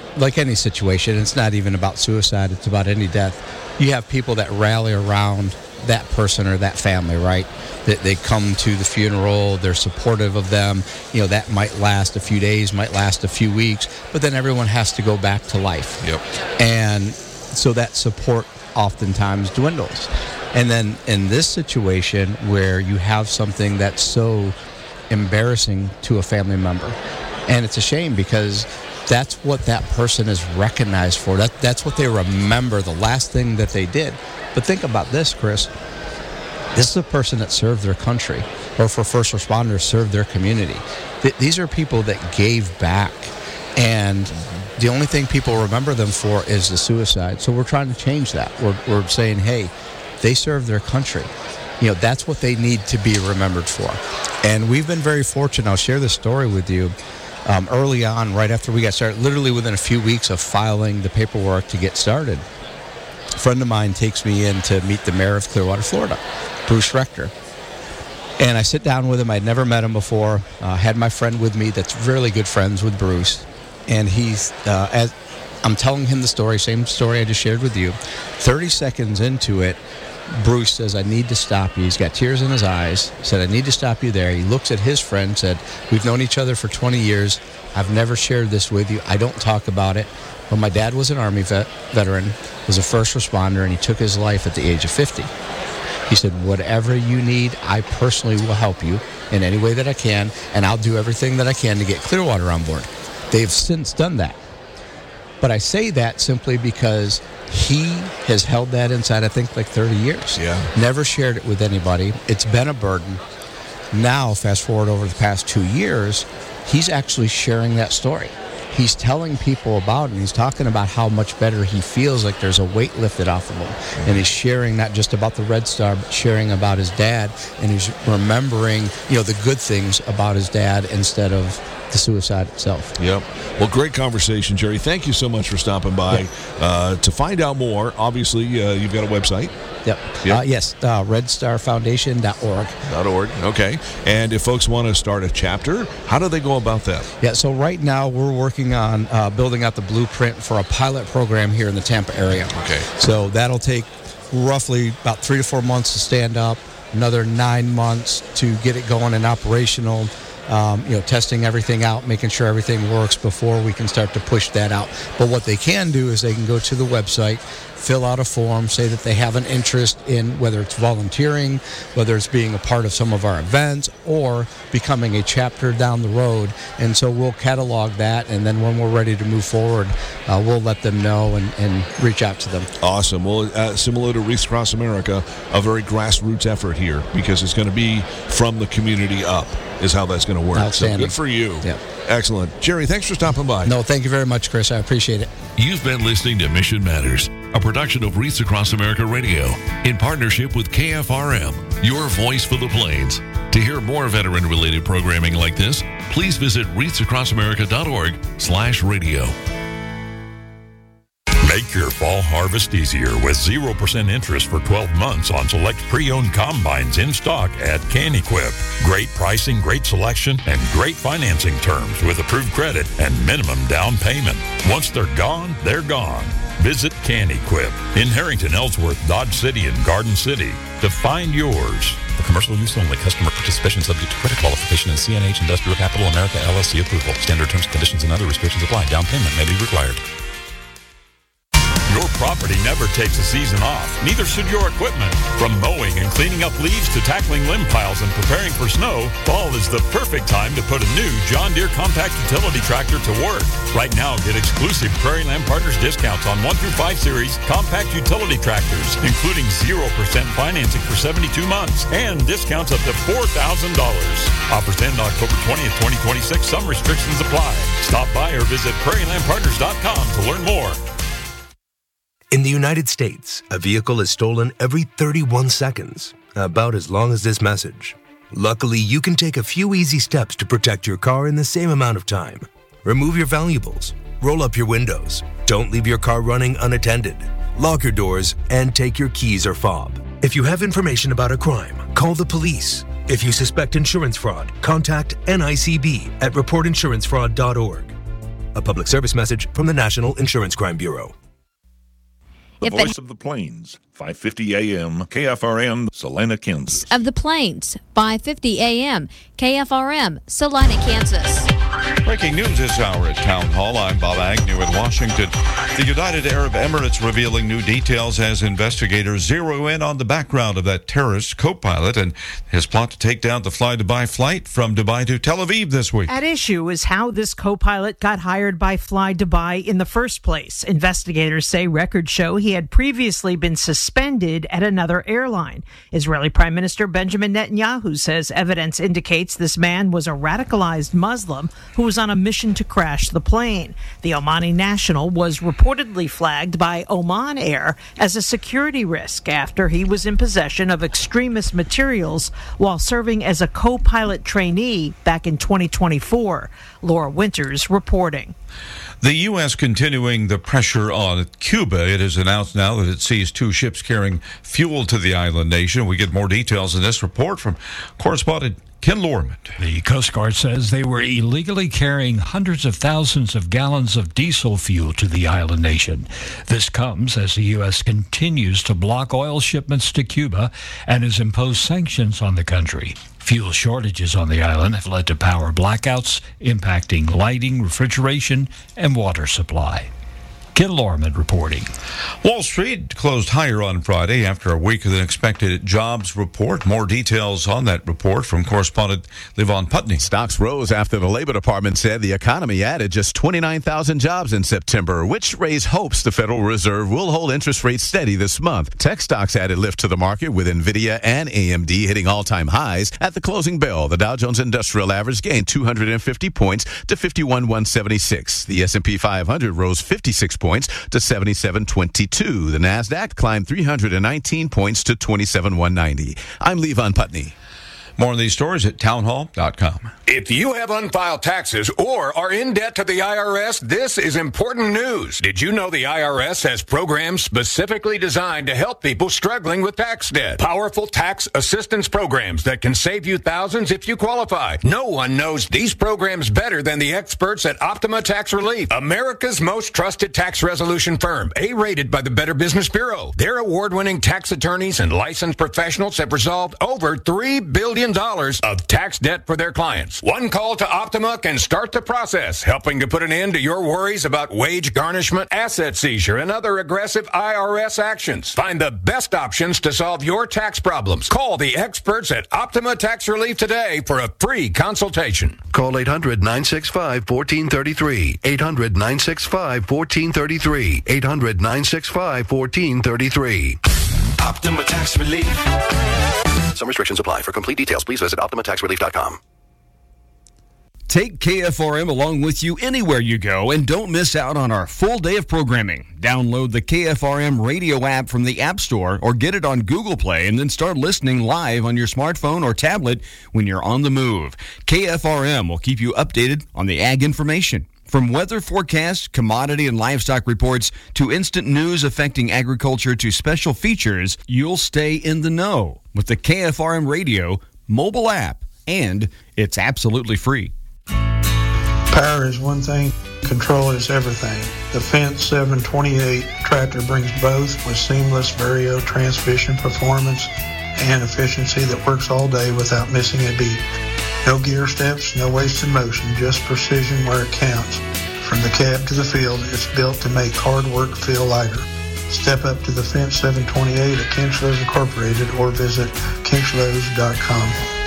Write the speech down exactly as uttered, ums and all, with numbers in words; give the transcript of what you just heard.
like any situation, it's not even about suicide, it's about any death. You have people that rally around that person or that family, right? That they come to the funeral, they're supportive of them. You know, that might last a few days, might last a few weeks, but then everyone has to go back to life. Yep. And so that support oftentimes dwindles. And then in this situation where you have something that's so embarrassing to a family member, and it's a shame because that's what that person is recognized for. That that's what they remember, the last thing that they did. But think about this, Chris. This is a person that served their country, or for first responders, served their community. Th- these are people that gave back, and the only thing people remember them for is the suicide. So we're trying to change that. We're, we're saying, hey, they served their country. You know, that's what they need to be remembered for. And we've been very fortunate. I'll share this story with you. Um, early on, right after we got started, literally within a few weeks of filing the paperwork to get started, a friend of mine takes me in to meet the mayor of Clearwater, Florida, Bruce Rector. And I sit down with him. I'd never met him before. Uh, had my friend with me that's really good friends with Bruce. And he's, uh, as I'm telling him the story, same story I just shared with you. thirty seconds into it, Bruce says, I need to stop you. He's got tears in his eyes. He said, I need to stop you there. He looks at his friend, said, we've known each other for twenty years. I've never shared this with you. I don't talk about it. But my dad was an Army vet, veteran, was a first responder, and he took his life at the age of fifty. He said, whatever you need, I personally will help you in any way that I can, and I'll do everything that I can to get Clearwater on board. They've since done that. But I say that simply because he has held that inside, I think, like thirty years. Yeah. Never shared it with anybody. It's been a burden. Now, fast forward over the past two years, he's actually sharing that story. He's telling people about it. He's talking about how much better he feels, like there's a weight lifted off of him. And he's sharing not just about the Red Star, but sharing about his dad. And he's remembering, you know, the good things about his dad instead of the suicide itself. Yep. Well, great conversation, Jerry. Thank you so much for stopping by. Yep. Uh, to find out more, obviously, uh, you've got a website. Yep. yep. Uh, yes, uh, red star foundation dot org. .org, okay. And if folks want to start a chapter, how do they go about that? Yeah, so right now we're working on uh, building out the blueprint for a pilot program here in the Tampa area. Okay. So that'll take roughly about three to four months to stand up, another nine months to get it going and operational. Um, you know, testing everything out, making sure everything works before we can start to push that out. But what they can do is they can go to the website, fill out a form, say that they have an interest in whether it's volunteering, whether it's being a part of some of our events, or becoming a chapter down the road. And so we'll catalog that, and then when we're ready to move forward, uh, we'll let them know and, and reach out to them. Awesome. Well, uh, similar to Wreaths Across America, a very grassroots effort here, because it's going to be from the community up is how that's going to work. Outstanding. So good for you. Yeah. Excellent. Jerry, thanks for stopping by. No, thank you very much, Chris. I appreciate it. You've been listening to Mission Matters, a production of Wreaths Across America Radio, in partnership with K F R M, your voice for the Plains. To hear more veteran-related programming like this, please visit wreaths across america dot org slash radio. Make your fall harvest easier with zero percent interest for twelve months on select pre-owned combines in stock at CanEquip. Great pricing, great selection, and great financing terms with approved credit and minimum down payment. Once they're gone, they're gone. Visit CanEquip in Harrington, Ellsworth, Dodge City, and Garden City to find yours. For commercial use only. Customer participation subject to credit qualification and C N H Industrial Capital America L L C approval. Standard terms, conditions, and other restrictions apply. Down payment may be required. Your property never takes a season off. Neither should your equipment. From mowing and cleaning up leaves to tackling limb piles and preparing for snow, fall is the perfect time to put a new John Deere compact utility tractor to work. Right now, get exclusive Prairie Land Partners discounts on one through five series compact utility tractors, including zero percent financing for seventy-two months and discounts up to four thousand dollars. Offers end October twentieth, twenty twenty-six. Some restrictions apply. Stop by or visit prairie land partners dot com to learn more. In the United States, a vehicle is stolen every thirty-one seconds, about as long as this message. Luckily, you can take a few easy steps to protect your car in the same amount of time. Remove your valuables, roll up your windows, don't leave your car running unattended, lock your doors, and take your keys or fob. If you have information about a crime, call the police. If you suspect insurance fraud, contact N I C B at report insurance fraud dot org. A public service message from the National Insurance Crime Bureau. The If voice it- of the Plains, five fifty A M, K F R M, Salina, Kansas. Of the Plains, five fifty A M, K F R M, Salina, Kansas. Breaking news this hour at Town Hall. I'm Bob Agnew in Washington. The United Arab Emirates revealing new details as investigators zero in on the background of that terrorist co-pilot and his plot to take down the Fly Dubai flight from Dubai to Tel Aviv this week. At issue is how this co-pilot got hired by Fly Dubai in the first place. Investigators say records show he had previously been suspended at another airline. Israeli Prime Minister Benjamin Netanyahu says evidence indicates this man was a radicalized Muslim who was on a mission to crash the plane. The Omani national was reportedly flagged by Oman Air as a security risk after he was in possession of extremist materials while serving as a co-pilot trainee back in twenty twenty-four. Laura Winters reporting. The U S continuing the pressure on Cuba. It is announced now that it seized two ships carrying fuel to the island nation. We get more details in this report from correspondent Ken Lorman. The Coast Guard says they were illegally carrying hundreds of thousands of gallons of diesel fuel to the island nation. This comes as the U S continues to block oil shipments to Cuba and has imposed sanctions on the country. Fuel shortages on the island have led to power blackouts, impacting lighting, refrigeration, and water supply. Ken Lorman reporting. Wall Street closed higher on Friday after a weaker than expected jobs report. More details on that report from correspondent Levon Putney. Stocks rose after the Labor Department said the economy added just twenty-nine thousand jobs in September, which raised hopes the Federal Reserve will hold interest rates steady this month. Tech stocks added lift to the market, with NVIDIA and A M D hitting all-time highs. At the closing bell, the Dow Jones Industrial Average gained two hundred fifty points to fifty-one thousand one hundred seventy-six. The S and P five hundred rose fifty-six points to seventy-seven twenty-two. The NASDAQ climbed three hundred nineteen points to twenty-seven thousand one hundred ninety. I'm Levon Putney. More on these stories at townhall dot com. If you have unfiled taxes or are in debt to the I R S, this is important news. Did you know the I R S has programs specifically designed to help people struggling with tax debt? Powerful tax assistance programs that can save you thousands if you qualify. No one knows these programs better than the experts at Optima Tax Relief, America's most trusted tax resolution firm, A-rated by the Better Business Bureau. Their award-winning tax attorneys and licensed professionals have resolved over three billion dollars of tax debt for their clients. One call to Optima can start the process, helping to put an end to your worries about wage garnishment, asset seizure, and other aggressive I R S actions. Find the best options to solve your tax problems. Call the experts at Optima Tax Relief today for a free consultation. Call eight hundred nine six five one four three three. eight hundred nine six five one four three three. eight hundred nine six five one four three three. Optima Tax Relief. Some restrictions apply. For complete details, please visit optima tax relief dot com. Take K F R M along with you anywhere you go and don't miss out on our full day of programming. Download the K F R M radio app from the App Store or get it on Google Play and then start listening live on your smartphone or tablet when you're on the move. K F R M will keep you updated on the ag information. From weather forecasts, commodity and livestock reports, to instant news affecting agriculture to special features, you'll stay in the know with the K F R M radio mobile app, and it's absolutely free. Power is one thing, control is everything. The Fence seven twenty-eight tractor brings both with seamless Vario transmission performance and efficiency that works all day without missing a beat. No gear steps, no wasted motion, just precision where it counts. From the cab to the field, it's built to make hard work feel lighter. Step up to the Fence seven twenty-eight at Kinchlows Incorporated or visit kinchlows dot com.